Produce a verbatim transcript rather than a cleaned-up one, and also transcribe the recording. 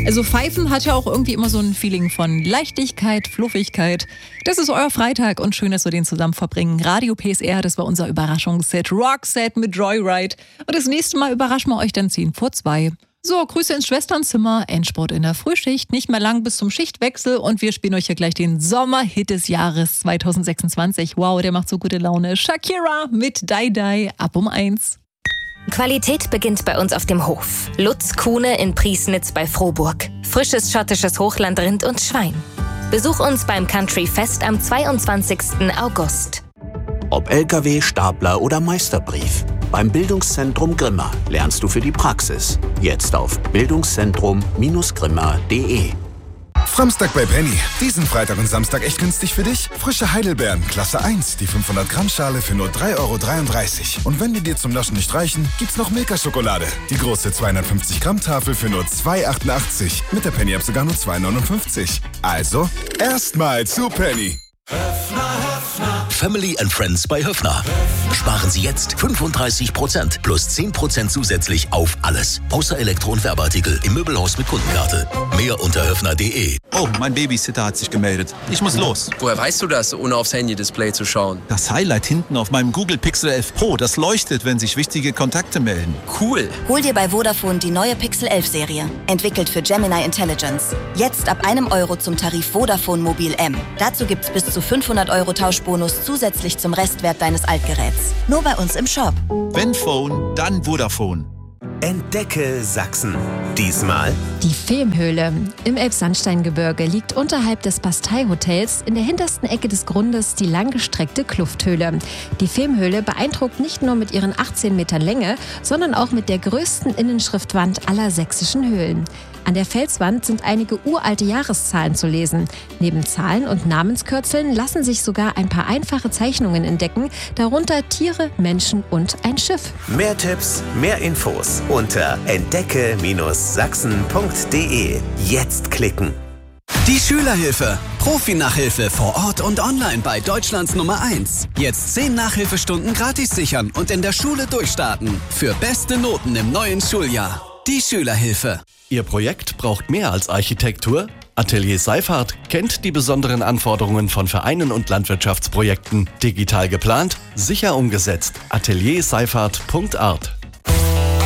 Also Pfeifen hat ja auch irgendwie immer so ein Feeling von Leichtigkeit, Fluffigkeit. Das ist euer Freitag und schön, dass wir den zusammen verbringen. Radio P S R, das war unser Überraschungsset, Rockset mit Joyride. Und das nächste Mal überraschen wir euch dann zehn vor zwei. So, Grüße ins Schwesternzimmer, Endspurt in der Frühschicht, nicht mehr lang bis zum Schichtwechsel und wir spielen euch hier gleich den Sommerhit des Jahres zwanzig sechsundzwanzig. Wow, der macht so gute Laune. Shakira mit Die Die ab um eins. Qualität beginnt bei uns auf dem Hof. Lutz Kuhne in Priesnitz bei Frohburg. Frisches schottisches Hochlandrind und Schwein. Besuch uns beim Country Fest am zweiundzwanzigsten August. Ob L K W, Stapler oder Meisterbrief. Beim Bildungszentrum Grimma lernst du für die Praxis. Jetzt auf bildungszentrum Bindestrich grimma punkt de. Samstag bei Penny. Diesen Freitag und Samstag echt günstig für dich? Frische Heidelbeeren, Klasse eins, die fünfhundert Gramm Schale für nur drei Euro dreiunddreißig. Und wenn die dir zum Naschen nicht reichen, gibt's noch Milka-Schokolade. Die große zweihundertfünfzig Gramm Tafel für nur zwei Euro achtundachtzig. Mit der Penny-App sogar nur zwei Euro neunundfünfzig. Also, erstmal zu Penny. Family and Friends bei Höffner. Sparen Sie jetzt fünfunddreißig Prozent plus zehn Prozent zusätzlich auf alles. Außer Elektro- und Werbeartikel im Möbelhaus mit Kundenkarte. Mehr unter höffner punkt de. Oh, mein Babysitter hat sich gemeldet. Ich muss los. Woher weißt du das, ohne aufs Handy-Display zu schauen? Das Highlight hinten auf meinem Google Pixel elf Pro, das leuchtet, wenn sich wichtige Kontakte melden. Cool. Hol dir bei Vodafone die neue Pixel elf Serie. Entwickelt für Gemini Intelligence. Jetzt ab einem Euro zum Tarif Vodafone Mobil M. Dazu gibt's bis zu fünfhundert Euro Tauschbonus zusätzlich zum Restwert deines Altgeräts. Nur bei uns im Shop. Wenn Phone, dann Vodafone. Entdecke Sachsen. Diesmal die Vemhöhle. Im Elbsandsteingebirge liegt unterhalb des Bastei-Hotels in der hintersten Ecke des Grundes die langgestreckte Klufthöhle. Die Vemhöhle beeindruckt nicht nur mit ihren achtzehn Metern Länge, sondern auch mit der größten Innenschriftwand aller sächsischen Höhlen. An der Felswand sind einige uralte Jahreszahlen zu lesen. Neben Zahlen und Namenskürzeln lassen sich sogar ein paar einfache Zeichnungen entdecken, darunter Tiere, Menschen und ein Schiff. Mehr Tipps, mehr Infos unter entdecke Sachsen punkt de. Jetzt klicken. Die Schülerhilfe. Profi-Nachhilfe vor Ort und online bei Deutschlands Nummer eins. Jetzt zehn Nachhilfestunden gratis sichern und in der Schule durchstarten. Für beste Noten im neuen Schuljahr. Die Schülerhilfe. Ihr Projekt braucht mehr als Architektur? Atelier Seifert kennt die besonderen Anforderungen von Vereinen und Landwirtschaftsprojekten. Digital geplant, sicher umgesetzt. atelier seifert punkt art.